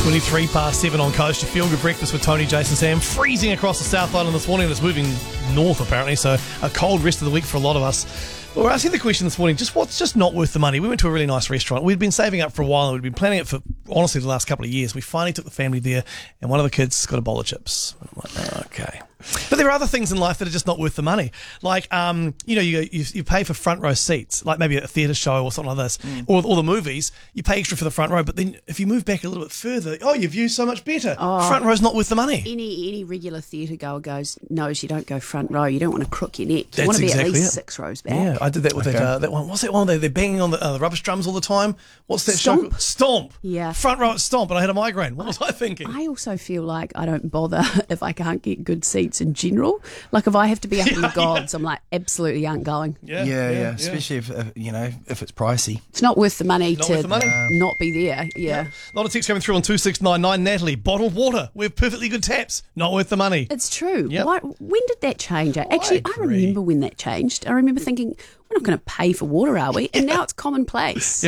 23 past 7 on Coast. Your feel-good breakfast with Tony, Jason, Sam. Freezing across the South Island this morning. It's moving north, apparently, so a cold rest of the week for a lot of us. But we're asking the question this morning, just what's just not worth the money? We went to a really nice restaurant. We'd been saving up for a while, and we'd been planning it for, honestly, the last couple of years. We finally took the family there, and one of the kids got a bowl of chips. I'm like, okay. But there are other things in life that are just not worth the money. Like, you pay for front row seats, like maybe a theatre show or something like this, or the movies. You pay extra for the front row, but then if you move back a little bit further, your view's so much better. Front row's not worth the money. Any regular theatre goer knows you don't go front row. You don't want to crook your neck. You want to be exactly at least 6 rows back. Yeah, I did that with that one. What's that one? They're banging on the rubbish drums all the time. What's that Stomp? show? Stomp. Yeah. Front row at Stomp, and I had a migraine. What was I thinking? I also feel like I don't bother if I can't get good seats in general. Like if I have to be up in the gods, I'm like, absolutely aren't going. Yeah. Especially if it's pricey. It's not worth the money worth the money. not be there. Yeah. A lot of texts coming through on 2699. Natalie, bottled water. We have perfectly good taps. Not worth the money. It's true. Yep. When did that change? Actually, I agree. remember when that changed. I remember thinking, we're not going to pay for water, are we? And now it's commonplace.